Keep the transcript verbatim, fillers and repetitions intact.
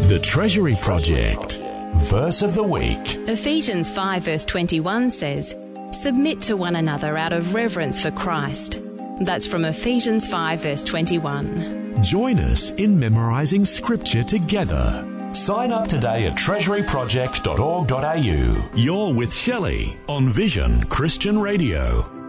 The Treasury Project. Verse of the Week. Ephesians five verse twenty-one says, "Submit to one another out of reverence for Christ." That's from Ephesians five verse twenty-one. Join us in memorising Scripture together. Sign up today at treasury project dot org dot a u. You're with Shelley on Vision Christian Radio.